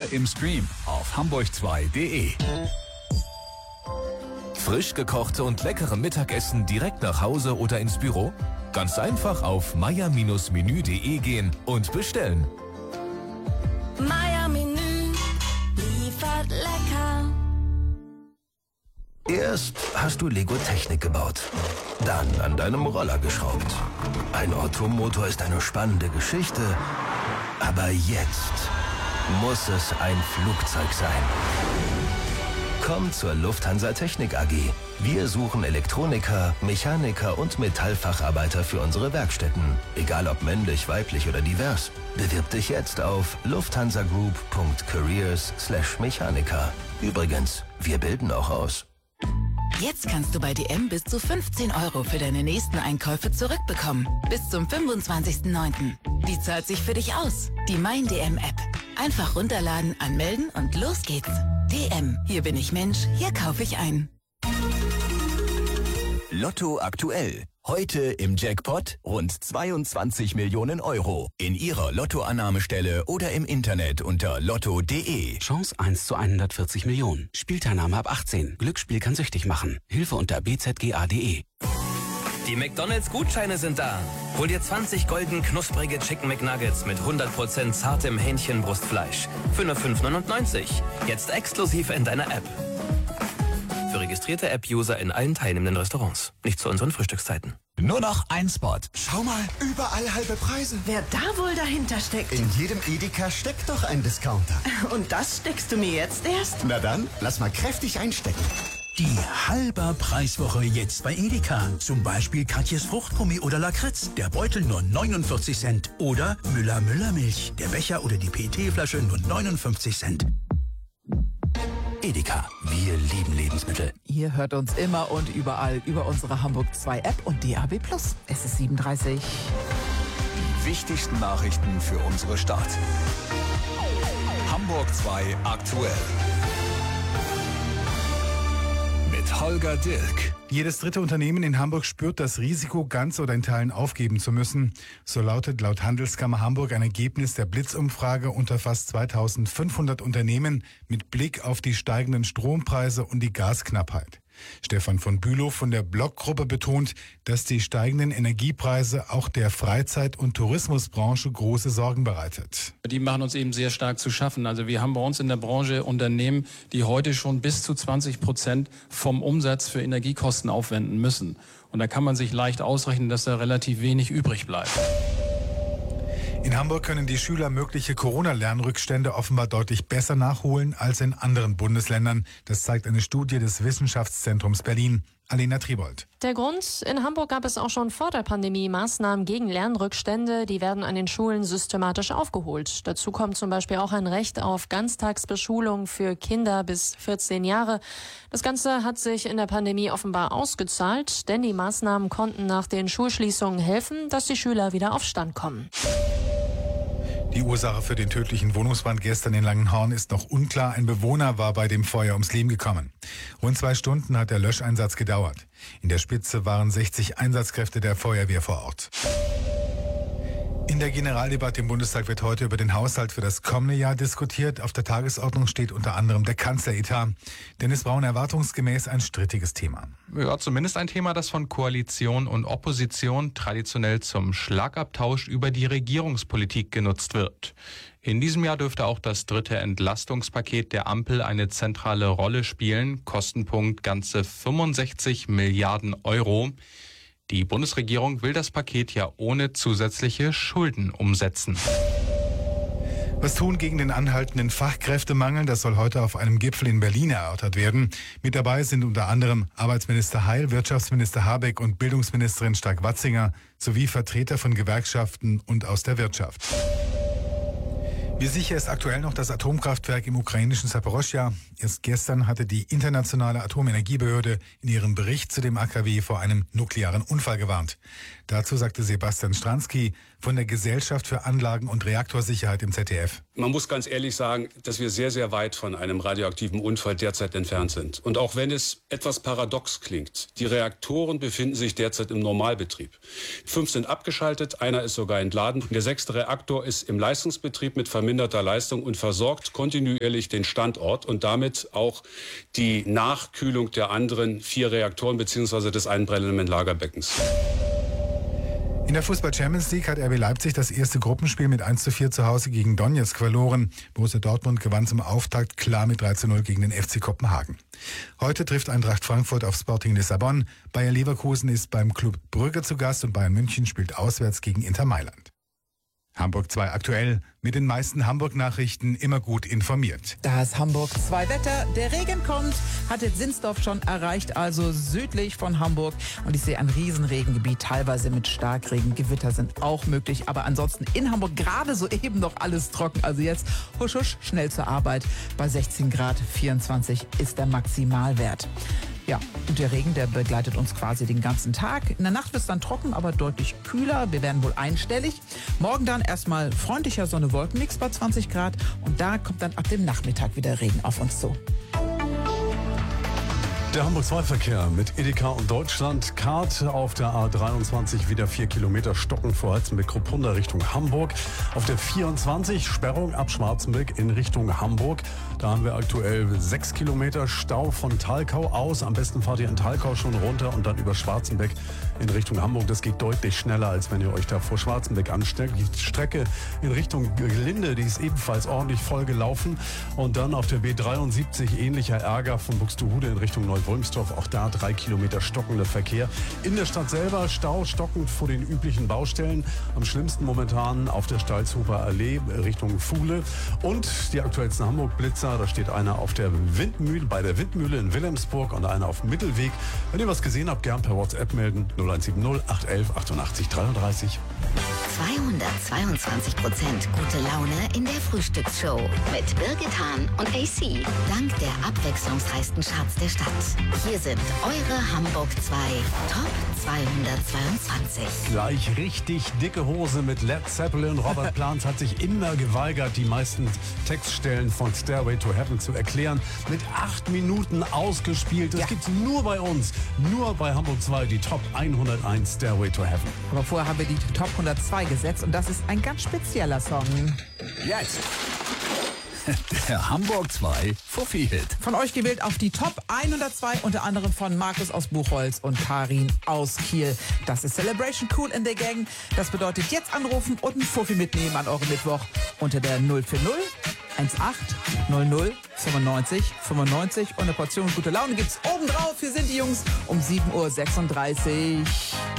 oder im Stream auf hamburg2.de. Frisch gekochte und leckere Mittagessen direkt nach Hause oder ins Büro? Ganz einfach auf meier-menü.de gehen und bestellen. Meier Menü liefert lecker. Erst hast du Lego-Technik gebaut, dann an deinem Roller geschraubt. Ein Ottomotor ist eine spannende Geschichte, aber jetzt muss es ein Flugzeug sein. Komm zur Lufthansa Technik AG. Wir suchen Elektroniker, Mechaniker und Metallfacharbeiter für unsere Werkstätten. Egal ob männlich, weiblich oder divers. Bewirb dich jetzt auf lufthansagroup.careers/Mechaniker. Übrigens, wir bilden auch aus. Jetzt kannst du bei DM bis zu 15 € für deine nächsten Einkäufe zurückbekommen. Bis zum 25.09. Die zahlt sich für dich aus. Die Mein DM App. Einfach runterladen, anmelden und los geht's. DM. Hier bin ich Mensch, hier kaufe ich ein. Lotto aktuell. Heute im Jackpot rund 22 Millionen € in Ihrer Lottoannahmestelle oder im Internet unter lotto.de. Chance 1 zu 140 Millionen. Spielteilnahme ab 18. Glücksspiel kann süchtig machen. Hilfe unter bzga.de. Die McDonald's-Gutscheine sind da. Hol dir 20 golden knusprige Chicken McNuggets mit 100% zartem Hähnchenbrustfleisch für nur 5,99 €. Jetzt exklusiv in deiner App. Für registrierte App-User in allen teilnehmenden Restaurants. Nicht zu unseren Frühstückszeiten. Nur noch ein Spot. Schau mal, überall halbe Preise. Wer da wohl dahinter steckt? In jedem Edeka steckt doch ein Discounter. Und das steckst du mir jetzt erst? Na dann, lass mal kräftig einstecken. Die halber Preiswoche jetzt bei Edeka. Zum Beispiel Katjes Fruchtgummi oder Lakritz. Der Beutel nur 49 Cent. Oder Müller-Milch. Der Becher oder die PET-Flasche nur 59 Cent. Edeka. Wir lieben Lebensmittel. Ihr hört uns immer und überall über unsere Hamburg 2 App und DAB+. Es ist 7:30. Die wichtigsten Nachrichten für unsere Stadt. Hamburg 2 aktuell. Mit Holger Dilk. Jedes dritte Unternehmen in Hamburg spürt das Risiko, ganz oder in Teilen aufgeben zu müssen. So lautet laut Handelskammer Hamburg ein Ergebnis der Blitzumfrage unter fast 2500 Unternehmen mit Blick auf die steigenden Strompreise und die Gasknappheit. Stefan von Bülow von der Block-Gruppe betont, dass die steigenden Energiepreise auch der Freizeit- und Tourismusbranche große Sorgen bereitet. Die machen uns eben sehr stark zu schaffen. Also wir haben bei uns in der Branche Unternehmen, die heute schon bis zu 20% vom Umsatz für Energiekosten aufwenden müssen. Und da kann man sich leicht ausrechnen, dass da relativ wenig übrig bleibt. In Hamburg können die Schüler mögliche Corona-Lernrückstände offenbar deutlich besser nachholen als in anderen Bundesländern. Das zeigt eine Studie des Wissenschaftszentrums Berlin. Alena Tribold. Der Grund: In Hamburg gab es auch schon vor der Pandemie Maßnahmen gegen Lernrückstände. Die werden an den Schulen systematisch aufgeholt. Dazu kommt zum Beispiel auch ein Recht auf Ganztagsbeschulung für Kinder bis 14 Jahre. Das Ganze hat sich in der Pandemie offenbar ausgezahlt, denn die Maßnahmen konnten nach den Schulschließungen helfen, dass die Schüler wieder auf Stand kommen. Die Ursache für den tödlichen Wohnungsbrand gestern in Langenhorn ist noch unklar. Ein Bewohner war bei dem Feuer ums Leben gekommen. Rund 2 Stunden hat der Löscheinsatz gedauert. In der Spitze waren 60 Einsatzkräfte der Feuerwehr vor Ort. In der Generaldebatte im Bundestag wird heute über den Haushalt für das kommende Jahr diskutiert. Auf der Tagesordnung steht unter anderem der Kanzleretat. Dennis Braun erwartungsgemäß ein strittiges Thema. Ja, zumindest ein Thema, das von Koalition und Opposition traditionell zum Schlagabtausch über die Regierungspolitik genutzt wird. In diesem Jahr dürfte auch das 3. Entlastungspaket der Ampel eine zentrale Rolle spielen. Kostenpunkt ganze 65 Milliarden €. Die Bundesregierung will das Paket ja ohne zusätzliche Schulden umsetzen. Was tun gegen den anhaltenden Fachkräftemangel? Das soll heute auf einem Gipfel in Berlin erörtert werden. Mit dabei sind unter anderem Arbeitsminister Heil, Wirtschaftsminister Habeck und Bildungsministerin Stark-Watzinger sowie Vertreter von Gewerkschaften und aus der Wirtschaft. Wie sicher ist aktuell noch das Atomkraftwerk im ukrainischen Saporoschja? Erst gestern hatte die internationale Atomenergiebehörde in ihrem Bericht zu dem AKW vor einem nuklearen Unfall gewarnt. Dazu sagte Sebastian Stransky von der Gesellschaft für Anlagen- und Reaktorsicherheit im ZDF. Man muss ganz ehrlich sagen, dass wir sehr, sehr weit von einem radioaktiven Unfall derzeit entfernt sind. Und auch wenn es etwas paradox klingt, die Reaktoren befinden sich derzeit im Normalbetrieb. 5 sind abgeschaltet, einer ist sogar entladen. Der 6. Reaktor ist im Leistungsbetrieb mit verminderter Leistung und versorgt kontinuierlich den Standort und damit auch die Nachkühlung der anderen 4 Reaktoren bzw. des einbrennenden Lagerbeckens. In der Fußball-Champions League hat RB Leipzig das erste Gruppenspiel mit 1:4 zu Hause gegen Donetsk verloren. Borussia Dortmund gewann zum Auftakt klar mit 3:0 gegen den FC Kopenhagen. Heute trifft Eintracht Frankfurt auf Sporting Lissabon. Bayer Leverkusen ist beim Club Brügge zu Gast und Bayern München spielt auswärts gegen Inter Mailand. Hamburg 2 aktuell, mit den meisten Hamburg-Nachrichten immer gut informiert. Das Hamburg 2 Wetter. Der Regen kommt, hat jetzt Sinsdorf schon erreicht, also südlich von Hamburg. Und ich sehe ein Riesenregengebiet, teilweise mit Starkregen. Gewitter sind auch möglich, aber ansonsten in Hamburg gerade soeben noch alles trocken. Also jetzt husch husch, schnell zur Arbeit. Bei 16 Grad 24 ist der Maximalwert. Ja, und der Regen, der begleitet uns quasi den ganzen Tag. In der Nacht wird es dann trocken, aber deutlich kühler. Wir werden wohl einstellig. Morgen dann erstmal freundlicher Sonne-Wolken-Mix bei 20 Grad. Und da kommt dann ab dem Nachmittag wieder Regen auf uns zu. Der Hamburg-2-Verkehr mit Edeka und Deutschland. Kart auf der A23 wieder 4 Kilometer stocken vor Heizenbeck-Kruppunda Richtung Hamburg. Auf der 24 Sperrung ab Schwarzenbeck in Richtung Hamburg. Da haben wir aktuell 6 Kilometer Stau von Thalkau aus. Am besten fahrt ihr in Thalkau schon runter und dann über Schwarzenbeck in Richtung Hamburg. Das geht deutlich schneller, als wenn ihr euch da vor Schwarzenbeck anstellt. Die Strecke in Richtung Gelinde, die ist ebenfalls ordentlich voll gelaufen. Und dann auf der B73 ähnlicher Ärger von Buxtehude in Richtung Neu-Wolmstorf. Auch da 3 Kilometer stockender Verkehr. In der Stadt selber Stau stockend vor den üblichen Baustellen. Am schlimmsten momentan auf der Stalzhuber Allee Richtung Fuhle. Und die aktuellsten Hamburg-Blitzer. Da steht einer auf der Windmühle, bei der Windmühle in Wilhelmsburg und einer auf dem Mittelweg. Wenn ihr was gesehen habt, gern per WhatsApp melden. 0170 811 88 33. 222% gute Laune in der Frühstücksshow mit Birgit Hahn und AC. Dank der abwechslungsreichsten Charts der Stadt. Hier sind eure Hamburg 2 Top 222. Gleich richtig dicke Hose mit Led Zeppelin. Robert Plant hat sich immer geweigert, die meisten Textstellen von Stairway to Heaven zu erklären. Mit 8 Minuten ausgespielt. Das gibt's nur bei uns. Nur bei Hamburg 2, die Top 101 Stairway to Heaven. Aber vorher haben wir die Top 102 gesetzt und das ist ein ganz spezieller Song. Jetzt der Hamburg 2 Fuffi-Hit. Von euch gewählt auf die Top 102, unter anderem von Markus aus Buchholz und Karin aus Kiel. Das ist Celebration Cool in the Gang. Das bedeutet jetzt anrufen und einen Fuffi mitnehmen an eurem Mittwoch unter der 040 18 00 95 95 und eine Portion gute Laune gibt's obendrauf. Hier sind die Jungs um 7:36 Uhr.